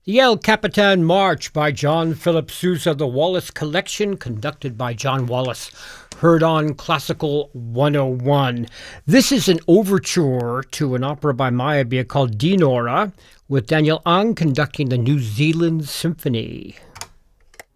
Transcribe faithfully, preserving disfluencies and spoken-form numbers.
The El Capitan March by John Philip Sousa, the Wallace Collection, conducted by John Wallace, heard on Classical one oh one. This is an overture to an opera by Meyerbeer called Dinorah, with Daniel Ang conducting the New Zealand Symphony.